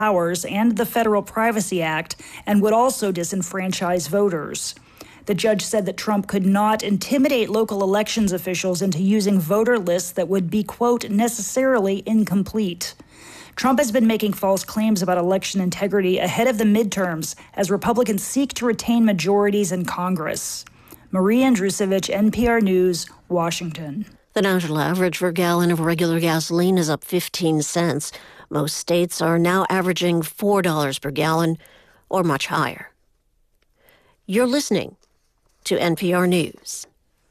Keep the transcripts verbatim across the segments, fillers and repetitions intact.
powers and the Federal Privacy Act and would also disenfranchise voters. The judge said that Trump could not intimidate local elections officials into using voter lists that would be, quote, necessarily incomplete. Trump has been making false claims about election integrity ahead of the midterms as Republicans seek to retain majorities in Congress. Marie Andrusevich, N P R News, Washington. The national average for a gallon of regular gasoline is up fifteen cents. Most states are now averaging four dollars per gallon or much higher. You're listening to N P R News.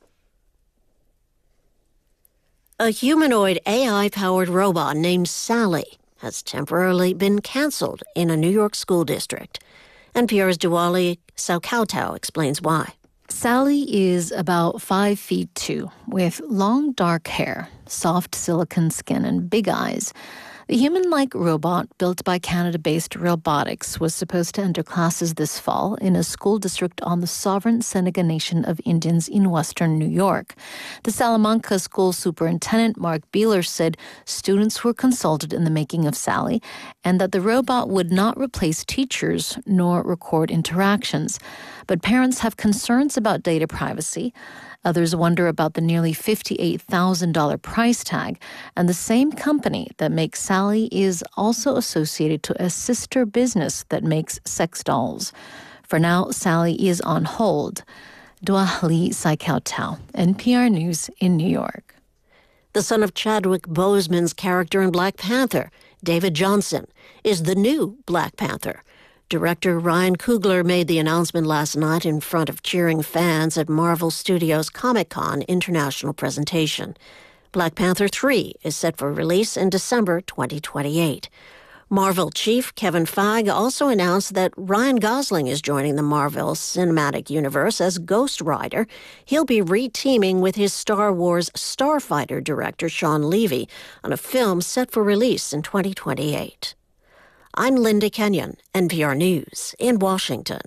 A humanoid A I-powered robot named Sally has temporarily been canceled in a New York school district. N P R's Diwali Saukautau explains why. Sally is about five feet two, with long dark hair, soft silicon skin, and big eyes. The human-like robot, built by Canada-based Realbotics, was supposed to enter classes this fall in a school district on the sovereign Seneca Nation of Indians in western New York. The Salamanca school superintendent, Mark Beeler, said students were consulted in the making of Sally and that the robot would not replace teachers nor record interactions. But parents have concerns about data privacy. Others wonder about the nearly fifty-eight thousand dollars price tag, and the same company that makes Sally is also associated to a sister business that makes sex dolls. For now, Sally is on hold. Diwali Saukautau, N P R News in New York. The son of Chadwick Boseman's character in Black Panther, David Johnson, is the new Black Panther. Director Ryan Coogler made the announcement last night in front of cheering fans at Marvel Studios' Comic-Con International presentation. Black Panther three is set for release in December twenty twenty-eight. Marvel chief Kevin Feige also announced that Ryan Gosling is joining the Marvel Cinematic Universe as Ghost Rider. He'll be re-teaming with his Star Wars Starfighter director Sean Levy on a film set for release in twenty twenty-eight. I'm Linda Kenyon, N P R News in Washington.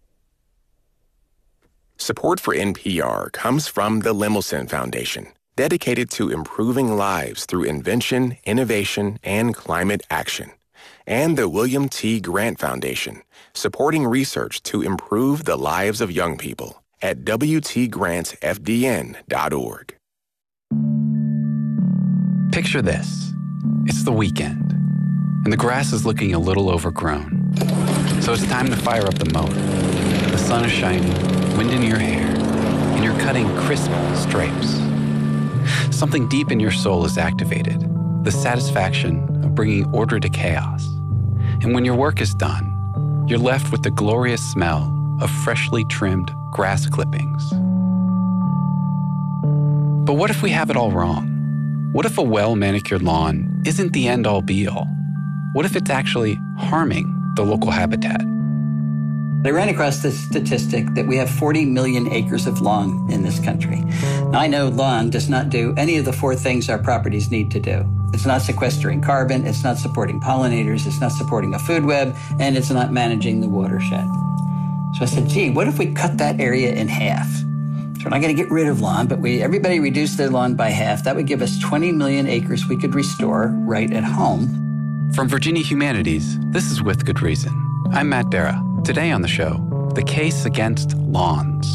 Support for N P R comes from the Lemelson Foundation, dedicated to improving lives through invention, innovation, and climate action. And the William T. Grant Foundation, supporting research to improve the lives of young people at w t grants f d n dot org. Picture this. It's the weekend, and the grass is looking a little overgrown. So it's time to fire up the mower. The sun is shining, wind in your hair, and you're cutting crisp stripes. Something deep in your soul is activated, the satisfaction of bringing order to chaos. And when your work is done, you're left with the glorious smell of freshly trimmed grass clippings. But what if we have it all wrong? What if a well-manicured lawn isn't the end-all be-all? What if it's actually harming the local habitat? I ran across this statistic that we have forty million acres of lawn in this country. Now, I know lawn does not do any of the four things our properties need to do. It's not sequestering carbon, it's not supporting pollinators, it's not supporting a food web, and it's not managing the watershed. So I said, gee, what if we cut that area in half? So we're not going to get rid of lawn, but we everybody reduced their lawn by half. That would give us twenty million acres we could restore right at home. From Virginia Humanities, this is With Good Reason. I'm Matt Dara. Today on the show, the case against lawns.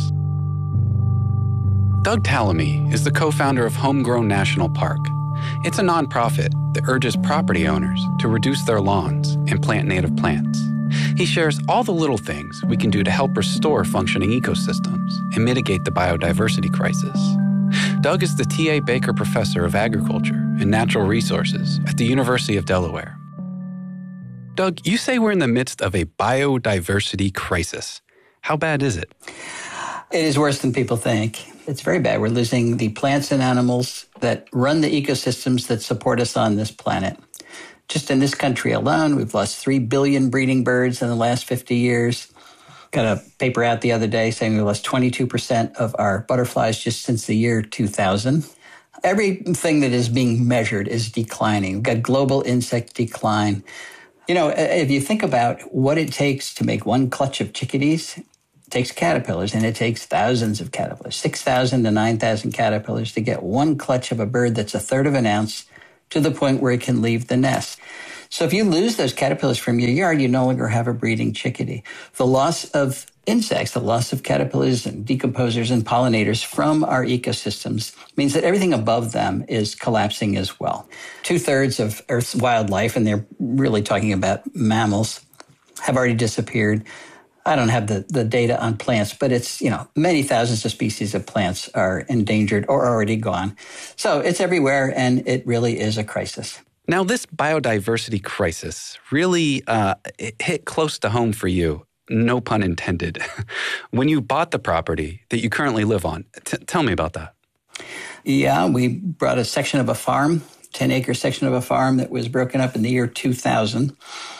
Doug Tallamy is the co-founder of Homegrown National Park. It's a nonprofit that urges property owners to reduce their lawns and plant native plants. He shares all the little things we can do to help restore functioning ecosystems and mitigate the biodiversity crisis. Doug is the T A Baker Professor of Agriculture and Natural Resources at the University of Delaware. Doug, you say we're in the midst of a biodiversity crisis. How bad is it? It is worse than people think. It's very bad. We're losing the plants and animals that run the ecosystems that support us on this planet. Just in this country alone, we've lost three billion breeding birds in the last fifty years. Got a paper out the other day saying we lost twenty-two percent of our butterflies just since the year two thousand. Everything that is being measured is declining. We've got global insect decline. You know, if you think about what it takes to make one clutch of chickadees, it takes caterpillars, and it takes thousands of caterpillars, six thousand to nine thousand caterpillars to get one clutch of a bird that's a third of an ounce to the point where it can leave the nest. So if you lose those caterpillars from your yard, you no longer have a breeding chickadee. The loss of insects, the loss of caterpillars and decomposers and pollinators from our ecosystems means that everything above them is collapsing as well. Two-thirds of Earth's wildlife, and they're really talking about mammals, have already disappeared. I don't have the, the data on plants, but it's, you know, many thousands of species of plants are endangered or already gone. So it's everywhere, and it really is a crisis. Now, this biodiversity crisis really uh, it hit close to home for you. No pun intended. When you bought the property that you currently live on, t- tell me about that. Yeah, we brought a section of a farm, ten-acre section of a farm that was broken up in the year two thousand.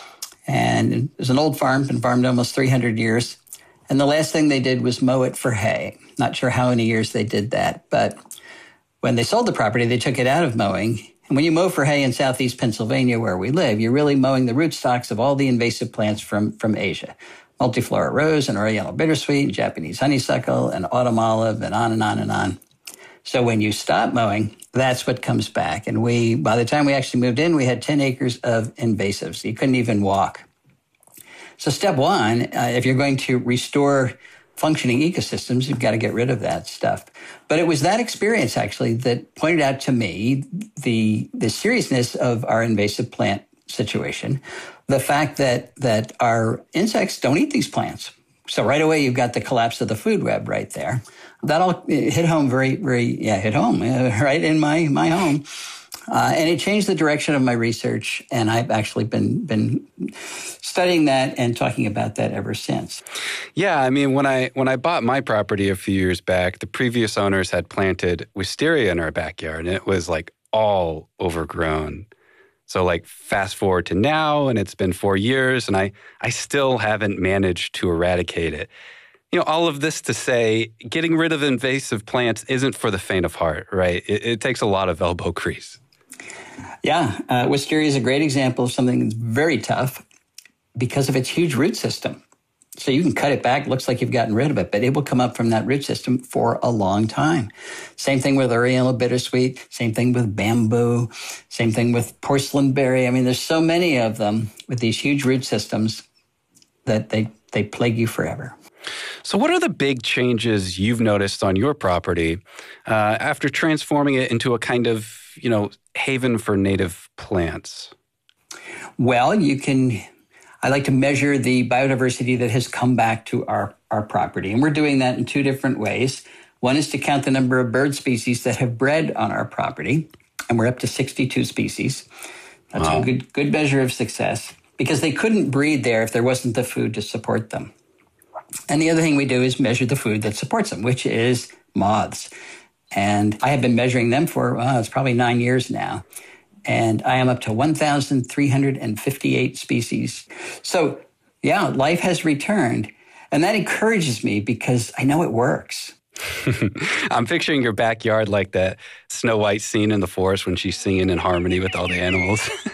And it was an old farm, been farmed almost three hundred years. And the last thing they did was mow it for hay. Not sure how many years they did that. But when they sold the property, they took it out of mowing. And when you mow for hay in southeast Pennsylvania, where we live, you're really mowing the rootstocks of all the invasive plants from, from Asia. Multiflora rose and Oriental bittersweet, and Japanese honeysuckle, and autumn olive, and on and on and on. So when you stop mowing, that's what comes back. And we, by the time we actually moved in, we had ten acres of invasives. You couldn't even walk. So step one, uh, if you're going to restore functioning ecosystems, you've got to get rid of that stuff. But it was that experience, actually, that pointed out to me the, the seriousness of our invasive plant situation. The fact that that our insects don't eat these plants. So right away, you've got the collapse of the food web right there. That all hit home very, very, yeah, hit home, uh, right in my, my home. Uh, and it changed the direction of my research. And I've actually been, been studying that and talking about that ever since. Yeah, I mean, when I when I bought my property a few years back, the previous owners had planted wisteria in our backyard, and it was like all overgrown. So like fast forward to now, and it's been four years, and I, I still haven't managed to eradicate it. You know, all of this to say, getting rid of invasive plants isn't for the faint of heart, right? It, it takes a lot of elbow grease. Yeah, uh, wisteria is a great example of something that's very tough because of its huge root system. So you can cut it back, looks like you've gotten rid of it, but it will come up from that root system for a long time. Same thing with Oriental bittersweet, same thing with bamboo, same thing with porcelain berry. I mean, there's so many of them with these huge root systems that they, they plague you forever. So what are the big changes you've noticed on your property uh, after transforming it into a kind of, you know, haven for native plants? Well, you can... I like to measure the biodiversity that has come back to our, our property. And we're doing that in two different ways. One is to count the number of bird species that have bred on our property. And we're up to sixty-two species. That's wow. a good, good measure of success because they couldn't breed there if there wasn't the food to support them. And the other thing we do is measure the food that supports them, which is moths. And I have been measuring them for, well, it's probably nine years now. And I am up to one thousand three hundred fifty-eight species. So, yeah, life has returned. And that encourages me because I know it works. I'm picturing your backyard like that Snow White scene in the forest when she's singing in harmony with all the animals.